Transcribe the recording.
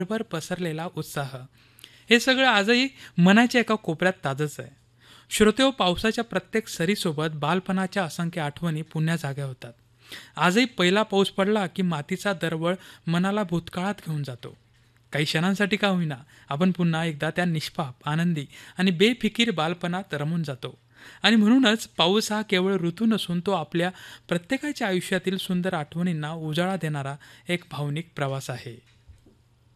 भर पसरलेला उत्साह, हे सगळं आजही मनाच्या एका कोपऱ्यात ताजंच आहे. श्रोतेहो, पावसाच्या प्रत्येक सरीसोबत बालपणाच्या असंख्य आठवणी पुन्हा जाग्या होतात. आजही पहिला पाऊस पडला की मातीचा दरवळ मनाला भूतकाळात घेऊन जातो. काही क्षणांसाठी का होईना, आपण पुन्हा एकदा त्या निष्पाप, आनंदी आणि बेफिकीर बालपणात रमून जातो. आणि म्हणूनच पाऊस हा केवळ ऋतू नसून तो आपल्या प्रत्येकाच्या आयुष्यातील सुंदर आठवणींना उजाळा देणारा एक भावनिक प्रवास आहे.